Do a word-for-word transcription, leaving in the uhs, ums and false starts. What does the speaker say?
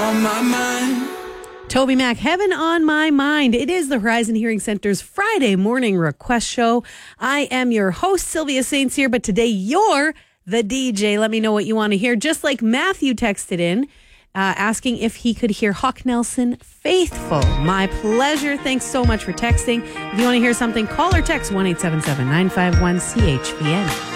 on my mind. Toby Mac, Heaven on My Mind. It is the Horizon Hearing Center's Friday morning request show. I am your host, Sylvia Saints here, but today you're the D J. Let me know what you want to hear. Just like Matthew texted in, uh, asking if he could hear Hawk Nelson, Faithful. My pleasure. Thanks so much for texting. If you want to hear something, call or text one eight seven seven, nine five one, C H V N.